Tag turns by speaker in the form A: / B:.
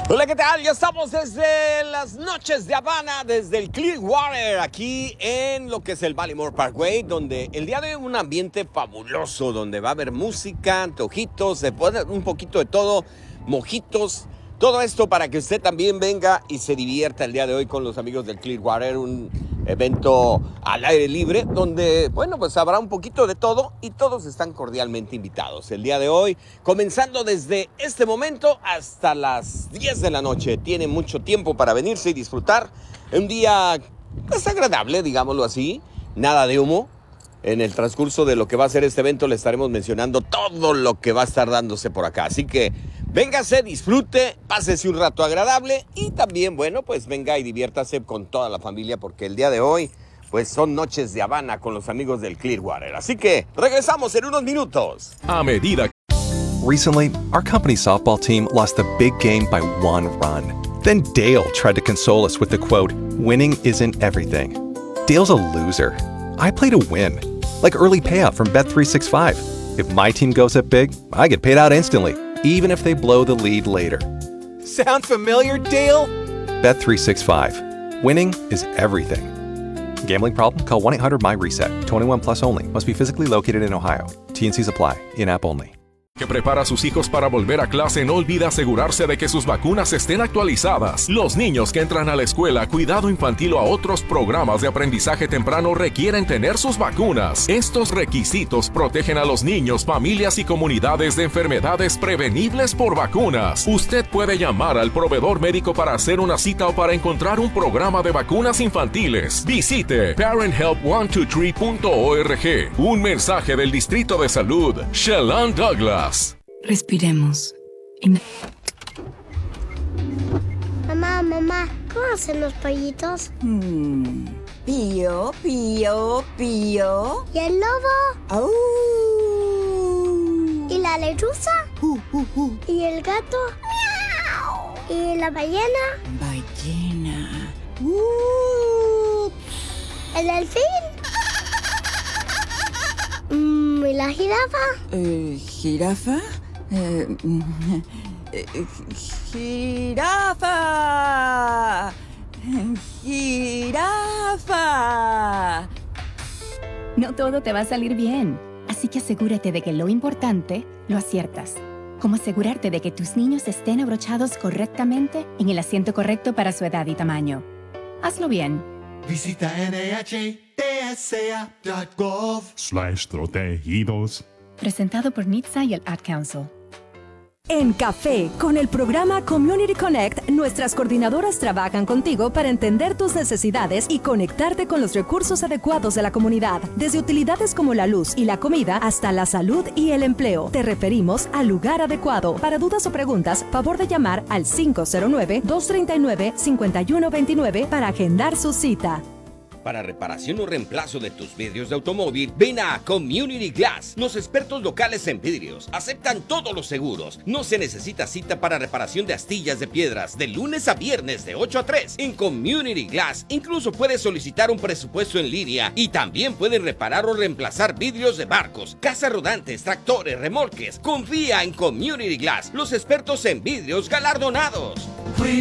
A: Hola, ¿qué tal? Ya estamos desde las noches de Habana, desde el Clearwater, aquí en lo que es el Ballymore Parkway, donde el día de hoy un ambiente fabuloso, donde va a haber música, antojitos, un poquito de todo, mojitos, todo esto para que usted también venga y se divierta el día de hoy con los amigos del Clearwater, un evento al aire libre, donde, bueno, pues habrá un poquito de todo y todos están cordialmente invitados. El día de hoy, comenzando desde este momento hasta las 10 de la noche. Tiene mucho tiempo para venirse y disfrutar. Un día desagradable, digámoslo así. Nada de humo. En el transcurso de lo que va a ser este evento le estaremos mencionando todo lo que va a estar dándose por acá. Así que véngase, disfrute, pásese un rato agradable y también, bueno, pues venga y diviértase con toda la familia porque el día de hoy, pues son noches de Habana con los amigos del Clearwater. Así que regresamos en unos minutos.
B: A medida.
C: Recently, our company's softball team lost a big game by 1 run. Then Dale tried to console us with the quote, "Winning isn't everything." Dale's a loser. I play to win, like early payout from Bet365. If my team goes up big, I get paid out instantly, even if they blow the lead later.
D: Sound familiar, Dale?
C: Bet365. Winning is everything. Gambling problem? Call 1-800-MY-RESET. 21 plus only. Must be physically located in Ohio. T&Cs apply. In-app only.
B: Que prepara a sus hijos para volver a clase no olvide asegurarse de que sus vacunas estén actualizadas. Los niños que entran a la escuela, cuidado infantil o a otros programas de aprendizaje temprano requieren tener sus vacunas. Estos requisitos protegen a los niños, familias y comunidades de enfermedades prevenibles por vacunas. Usted puede llamar al proveedor médico para hacer una cita o para encontrar un programa de vacunas infantiles. Visite parenthelp123.org. Un mensaje del Distrito de Salud, Shellan Douglas.
E: Respiremos.
F: Mamá, ¿cómo hacen los pollitos?
E: Pío, pío, pío.
F: ¿Y el lobo?
E: ¡Au!
F: ¿Y la lechuza? ¿Y el gato? ¡Miau! ¿Y la ballena?
E: Ballena.
F: ¿El delfín? ¿Y la jirafa?
E: ¿Jirafa? ¡Jirafa! ¡Jirafa!
G: No todo te va a salir bien, así que asegúrate de que lo importante lo aciertas. Como asegurarte de que tus niños estén abrochados correctamente en el asiento correcto para su edad y tamaño. Hazlo bien.
H: Visita NHTSA.gov/protegidos.
G: Presentado por NHTSA y el Ad Council.
I: En Café, con el programa Community Connect, nuestras coordinadoras trabajan contigo para entender tus necesidades y conectarte con los recursos adecuados de la comunidad. Desde utilidades como la luz y la comida hasta la salud y el empleo. Te referimos al lugar adecuado. Para dudas o preguntas, favor de llamar al 509-239-5129 para agendar su cita.
A: Para reparación o reemplazo de tus vidrios de automóvil, ven a Community Glass. Los expertos locales en vidrios aceptan todos los seguros. No se necesita cita para reparación de astillas de piedras de lunes a viernes de 8 a 3. En Community Glass incluso puedes solicitar un presupuesto en línea y también pueden reparar o reemplazar vidrios de barcos, casas rodantes, tractores, remolques. Confía en Community Glass, los expertos en vidrios galardonados.